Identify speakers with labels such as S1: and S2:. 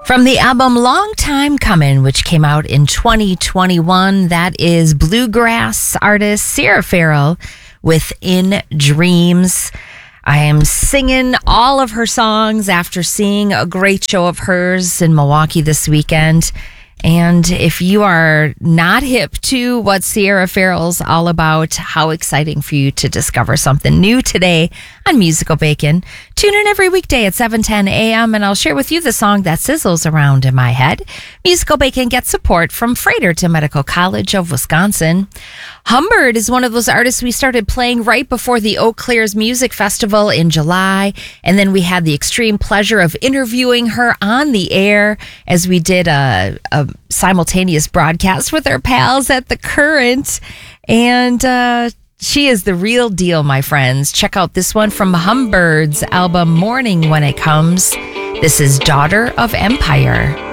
S1: From the album Long Time Coming, which came out in 2021, that is bluegrass artist Sierra Farrell with In Dreams. I am singing all of her songs after seeing a great show of hers in Milwaukee this weekend. And if you are not hip to what Sierra Farrell's all about, how exciting for you to discover something new today on Musical Bacon. Tune in every weekday at 7:10 a.m. and I'll share with you the song that sizzles around in my head. Musical Bacon gets support from Fredericton Medical College of Wisconsin. Humbird is one of those artists we started playing right before the Eau Claire's Music Festival in July. And then we had the extreme pleasure of interviewing her on the air as we did a simultaneous broadcast with our pals at The Current. And she is the real deal, my friends. Check out this one from Humbird's album Morning When It Comes. This is Daughter of Empire.